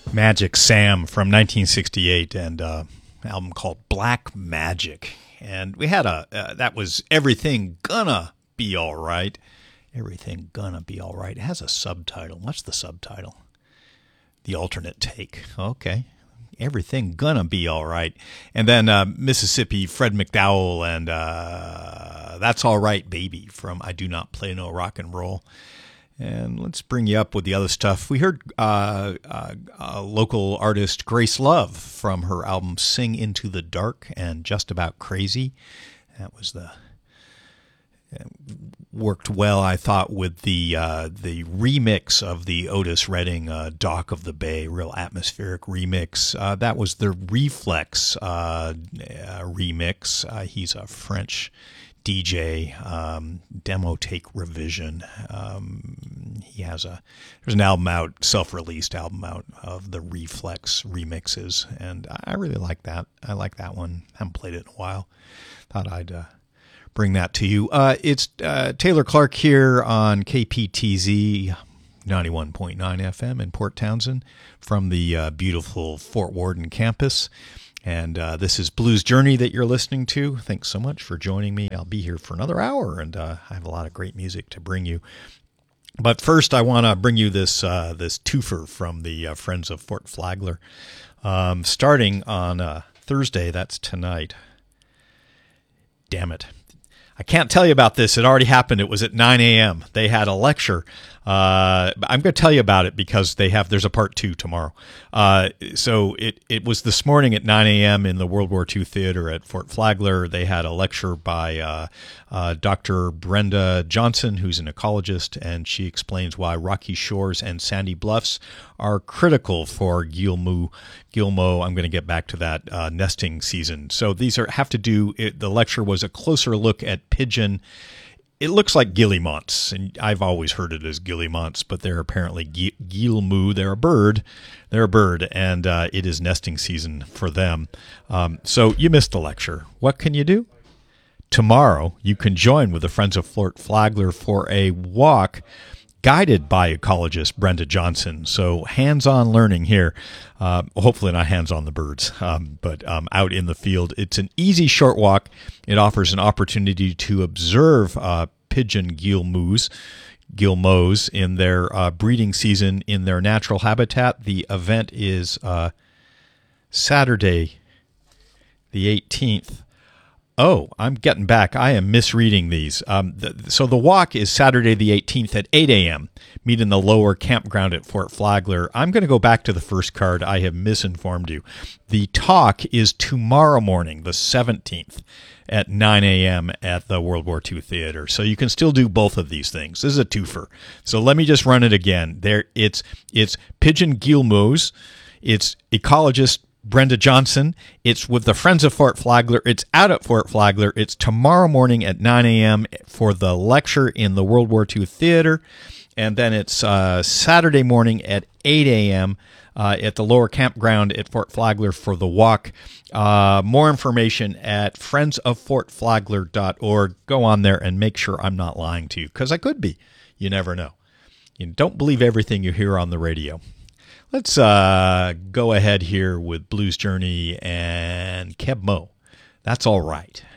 Magic Sam from 1968 and an album called Black Magic. And we had that was Everything Gonna Be All Right. Everything Gonna Be All Right. It has a subtitle. What's the subtitle? The Alternate Take. Okay. Everything Gonna Be All Right. And then Mississippi Fred McDowell and That's All Right Baby from I Do Not Play No Rock and Roll. And let's bring you up with the other stuff. We heard local artist Grace Love from her album Sing Into the Dark and Just About Crazy. That was worked well, I thought, with the remix of the Otis Redding Dock of the Bay, real atmospheric remix. That was the Reflex remix. He's a French DJ, demo take revision. There's an album out, self-released album out of the Reflex remixes, and I really like that. I like that one. Haven't played it in a while. Thought I'd bring that to you. It's Taylor Clark here on KPTZ 91.9 FM in Port Townsend from the beautiful Fort Worden campus. And this is Blues Journey that you're listening to. Thanks so much for joining me. I'll be here for another hour, and I have a lot of great music to bring you. But first, I want to bring you this twofer from the Friends of Fort Flagler. Starting on Thursday, that's tonight. Damn it. I can't tell you about this. It already happened. It was at 9 a.m. They had a lecture. I'm going to tell you about it because there's a part 2 tomorrow. So it was this morning at 9 a.m. in the World War II Theater at Fort Flagler. They had a lecture by Dr. Brenda Johnson, who's an ecologist, and she explains why rocky shores and sandy bluffs are critical for Guillemot. I'm going to get back to that nesting season. So these have to do. The lecture was a closer look at pigeon. It looks like guillemots, and I've always heard it as guillemots, but they're apparently guillemot. They're a bird, and it is nesting season for them. So you missed the lecture. What can you do? Tomorrow, you can join with the Friends of Fort Flagler for a walk guided by ecologist Brenda Johnson. So hands-on learning here. Hopefully not hands-on the birds, but out in the field. It's an easy short walk. It offers an opportunity to observe pigeon guillemots in their breeding season in their natural habitat. The event is Saturday the 18th. Oh, I'm getting back. I am misreading these. So the walk is Saturday the 18th at 8 a.m. Meet in the lower campground at Fort Flagler. I'm going to go back to the first card. I have misinformed you. The talk is tomorrow morning, the 17th, at 9 a.m. at the World War II Theater. So you can still do both of these things. This is a twofer. So let me just run it again. It's pigeon guillemots. It's ecologist Brenda Johnson. It's with the Friends of Fort Flagler. It's out at Fort Flagler. It's tomorrow morning at 9 a.m. for the lecture in the World War II Theater. And then it's Saturday morning at 8 a.m. At the lower campground at Fort Flagler for the walk. More information at friendsoffortflagler.org. Go on there and make sure I'm not lying to you, because I could be. You never know. You don't believe everything you hear on the radio. Let's go ahead here with Blues Journey and Keb Mo. That's all right.